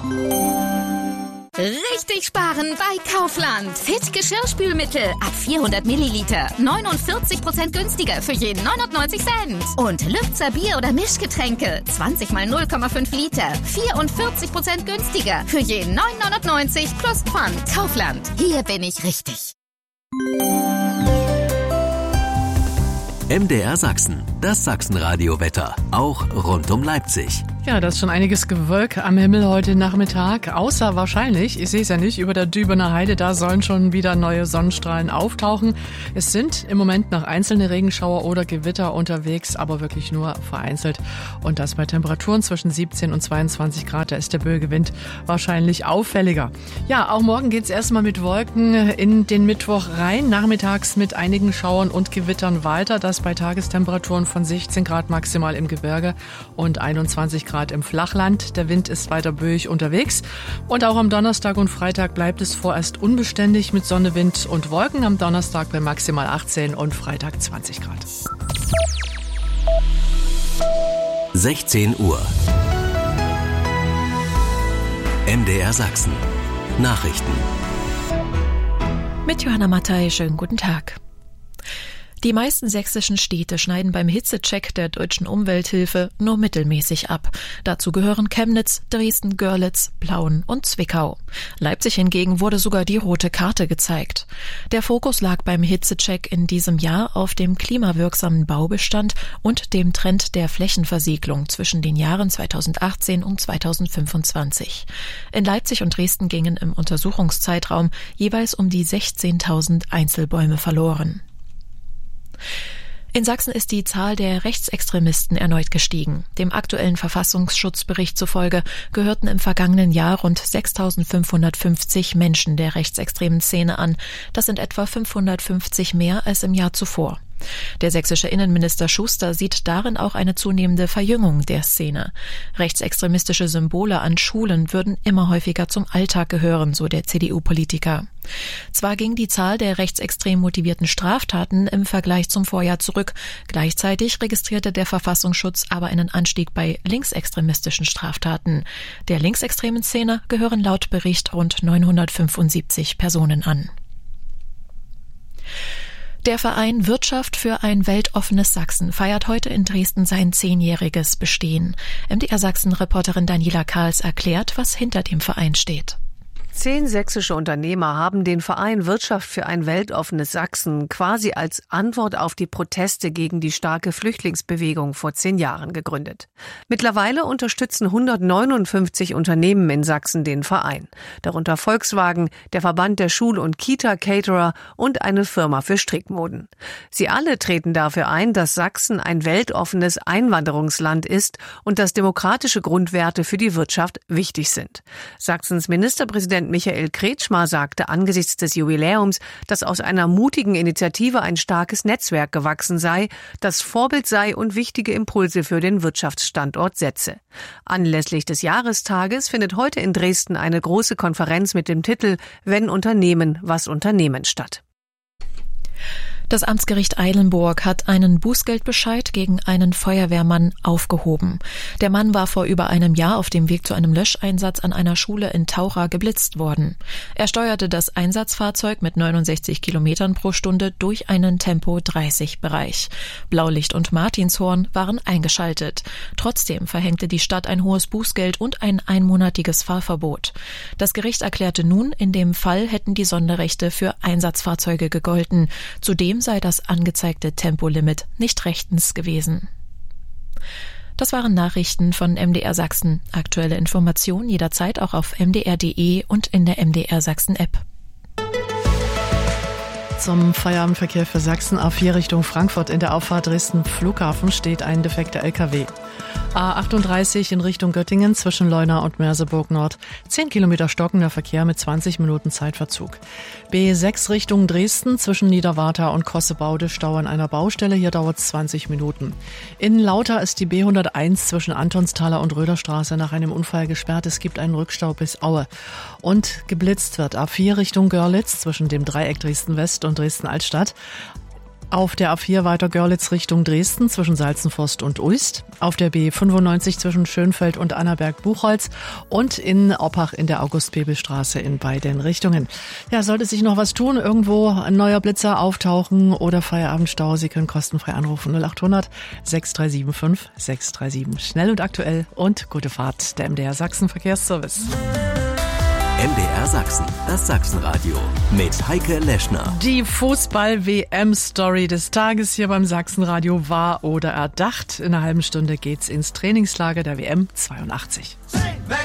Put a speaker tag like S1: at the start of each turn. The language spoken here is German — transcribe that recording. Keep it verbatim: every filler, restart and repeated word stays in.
S1: Richtig sparen bei Kaufland. Fit Geschirrspülmittel ab vierhundert Milliliter. neunundvierzig Prozent günstiger für jeden neunundneunzig Cent. Und Lübzer Bier- oder Mischgetränke. zwanzig mal null Komma fünf Liter. vierundvierzig Prozent günstiger für jeden neun neunundneunzig plus Pfand. Kaufland. Hier bin ich richtig.
S2: M D R Sachsen, das Sachsenradio-Wetter, auch rund um Leipzig.
S3: Ja, da ist schon einiges Gewölk am Himmel heute Nachmittag, außer wahrscheinlich, ich sehe es ja nicht, über der Dübener Heide, da sollen schon wieder neue Sonnenstrahlen auftauchen. Es sind im Moment noch einzelne Regenschauer oder Gewitter unterwegs, aber wirklich nur vereinzelt. Und das bei Temperaturen zwischen siebzehn und zweiundzwanzig Grad, da ist der Bögewind wahrscheinlich auffälliger. Ja, auch morgen geht's erstmal mit Wolken in den Mittwoch rein, nachmittags mit einigen Schauern und Gewittern weiter. Das bei Tagestemperaturen von sechzehn Grad maximal im Gebirge und einundzwanzig Grad im Flachland. Der Wind ist weiter böig unterwegs. Und auch am Donnerstag und Freitag bleibt es vorerst unbeständig mit Sonne, Wind und Wolken. Am Donnerstag bei maximal achtzehn und Freitag zwanzig Grad.
S2: sechzehn Uhr. M D R Sachsen. Nachrichten.
S4: Mit Johanna Mattei, schönen guten Tag. Die meisten sächsischen Städte schneiden beim Hitzecheck der Deutschen Umwelthilfe nur mittelmäßig ab. Dazu gehören Chemnitz, Dresden, Görlitz, Plauen und Zwickau. Leipzig hingegen wurde sogar die rote Karte gezeigt. Der Fokus lag beim Hitzecheck in diesem Jahr auf dem klimawirksamen Baubestand und dem Trend der Flächenversiegelung zwischen den Jahren zweitausendachtzehn und zweitausendfünfundzwanzig. In Leipzig und Dresden gingen im Untersuchungszeitraum jeweils um die sechzehntausend Einzelbäume verloren. In Sachsen ist die Zahl der Rechtsextremisten erneut gestiegen. Dem aktuellen Verfassungsschutzbericht zufolge gehörten im vergangenen Jahr rund sechstausendfünfhundertfünfzig Menschen der rechtsextremen Szene an. Das sind etwa fünfhundertfünfzig mehr als im Jahr zuvor. Der sächsische Innenminister Schuster sieht darin auch eine zunehmende Verjüngung der Szene. Rechtsextremistische Symbole an Schulen würden immer häufiger zum Alltag gehören, so der C D U-Politiker. Zwar ging die Zahl der rechtsextrem motivierten Straftaten im Vergleich zum Vorjahr zurück, gleichzeitig registrierte der Verfassungsschutz aber einen Anstieg bei linksextremistischen Straftaten. Der linksextremen Szene gehören laut Bericht rund neunhundertfünfundsiebzig Personen an. Der Verein Wirtschaft für ein weltoffenes Sachsen feiert heute in Dresden sein zehnjähriges Bestehen. M D R Sachsen-Reporterin Daniela Karls erklärt, was hinter dem Verein steht.
S5: Zehn sächsische Unternehmer haben den Verein Wirtschaft für ein weltoffenes Sachsen quasi als Antwort auf die Proteste gegen die starke Flüchtlingsbewegung vor zehn Jahren gegründet. Mittlerweile unterstützen hundertneunundfünfzig Unternehmen in Sachsen den Verein. Darunter Volkswagen, der Verband der Schul- und Kita-Caterer und eine Firma für Strickmoden. Sie alle treten dafür ein, dass Sachsen ein weltoffenes Einwanderungsland ist und dass demokratische Grundwerte für die Wirtschaft wichtig sind. Sachsens Ministerpräsident Michael Kretschmer sagte angesichts des Jubiläums, dass aus einer mutigen Initiative ein starkes Netzwerk gewachsen sei, das Vorbild sei und wichtige Impulse für den Wirtschaftsstandort setze. Anlässlich des Jahrestages findet heute in Dresden eine große Konferenz mit dem Titel »Wenn Unternehmen, was Unternehmen« statt.
S4: Das Amtsgericht Eilenburg hat einen Bußgeldbescheid gegen einen Feuerwehrmann aufgehoben. Der Mann war vor über einem Jahr auf dem Weg zu einem Löscheinsatz an einer Schule in Taucha geblitzt worden. Er steuerte das Einsatzfahrzeug mit neunundsechzig Kilometern pro Stunde durch einen Tempo dreißig Bereich. Blaulicht und Martinshorn waren eingeschaltet. Trotzdem verhängte die Stadt ein hohes Bußgeld und ein einmonatiges Fahrverbot. Das Gericht erklärte nun, in dem Fall hätten die Sonderrechte für Einsatzfahrzeuge gegolten. Zudem sei das angezeigte Tempolimit nicht rechtens gewesen. Das waren Nachrichten von M D R Sachsen. Aktuelle Informationen jederzeit auch auf m d r punkt d e und in der M D R Sachsen App.
S3: Zum Feierabendverkehr für Sachsen A vier Richtung Frankfurt in der Auffahrt Dresden Flughafen steht ein defekter L K W. A achtunddreißig in Richtung Göttingen zwischen Leuna und Merseburg Nord. zehn Kilometer stockender Verkehr mit zwanzig Minuten Zeitverzug. B sechs Richtung Dresden zwischen Niederwarta und Kossebaude Stau an einer Baustelle. Hier dauert es zwanzig Minuten. In Lauter ist die B hunderteins zwischen Antonsthaler und Röderstraße nach einem Unfall gesperrt. Es gibt einen Rückstau bis Aue. Und geblitzt wird A vier Richtung Görlitz zwischen dem Dreieck Dresden West und Dresden Altstadt. Auf der A vier weiter Görlitz Richtung Dresden zwischen Salzenforst und Uist. Auf der B fünfundneunzig zwischen Schönfeld und Annaberg-Buchholz. Und in Oppach in der August-Bebel-Straße in beiden Richtungen. Ja, sollte sich noch was tun, irgendwo ein neuer Blitzer auftauchen oder Feierabendstau, Sie können kostenfrei anrufen null acht hundert sechs drei sieben fünf sechs drei sieben. Schnell und aktuell und gute Fahrt, der M D R Sachsen Verkehrsservice.
S2: M D R Sachsen, das Sachsenradio mit Heike Leschner.
S3: Die Fußball-W M-Story des Tages hier beim Sachsenradio war oder erdacht. In einer halben Stunde geht's ins Trainingslager der W M zweiundachtzig.